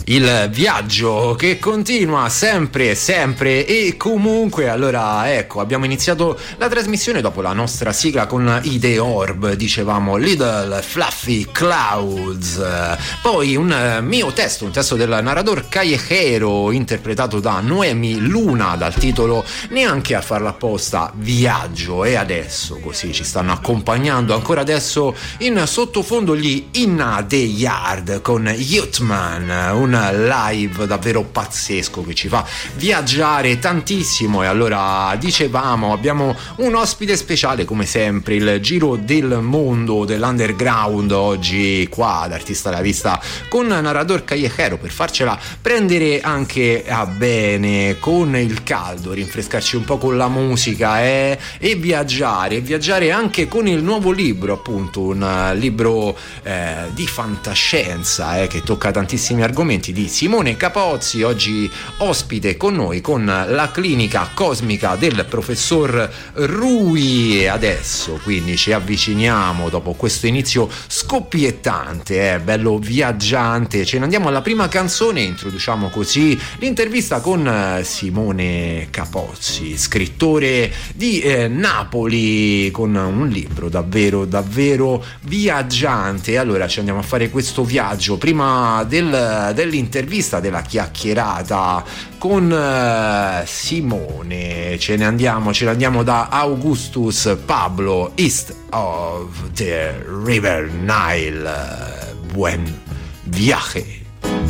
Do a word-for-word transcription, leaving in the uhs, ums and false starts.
Il viaggio che continua sempre, sempre e comunque. Allora, ecco, abbiamo iniziato la trasmissione dopo la nostra sigla con i The Orb, dicevamo Little Fluffy Clouds. Poi un mio testo, un testo del narrador Callejero, interpretato da Noemi Luna, dal titolo neanche a farla apposta, Viaggio. E adesso, così ci stanno accompagnando ancora adesso in sottofondo gli Inna the Yard con Youthman, un live davvero pazzesco che ci fa viaggiare tantissimo. E allora, dicevamo, abbiamo un ospite speciale come sempre, il giro del mondo dell'underground oggi qua ad Artista alla Vista con narrador Callejero, per farcela prendere anche a bene con il caldo, rinfrescarci un po' con la musica eh, e viaggiare, viaggiare anche con il nuovo libro, appunto un libro eh, di fantascienza eh, che tocca tantissimi argomenti, di Simone Capozzi, oggi ospite con noi con la clinica cosmica del professor Rui. E adesso quindi ci avviciniamo, dopo questo inizio scoppiettante, eh, bello viaggiante, ce ne andiamo alla prima canzone. Introduciamo così l'intervista con Simone Capozzi, scrittore di eh, Napoli, con un libro davvero davvero viaggiante. Allora ci andiamo a fare questo viaggio prima del, dell'intervista, della chiacchierata con uh, Simone. Ce ne andiamo, ce ne andiamo da Augustus Pablo, East of the River Nile. Buen viaje.